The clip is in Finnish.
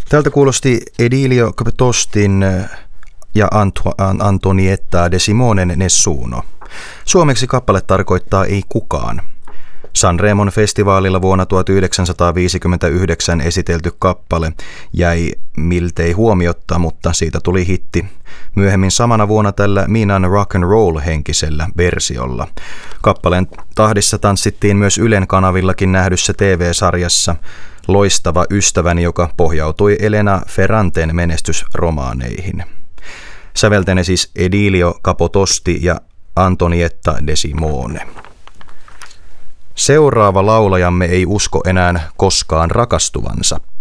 Tältä kuulosti Edilio Capitostin ja Antonietta de Simonen Nessuno. Suomeksi kappale tarkoittaa ei kukaan. Sanremon festivaalilla vuonna 1959 esitelty kappale jäi miltei huomiotta, mutta siitä tuli hitti. Myöhemmin samana vuonna tällä Minan rock and roll -henkisellä versiolla. Kappaleen tahdissa tanssittiin myös Ylen kanavillakin nähdyssä TV-sarjassa Loistava ystäväni, joka pohjautui Elena Ferranten menestysromaaneihin. Säveltäne siis Edilio Capitosti ja Antonietta de Simone. Seuraava laulajamme ei usko enää koskaan rakastuvansa.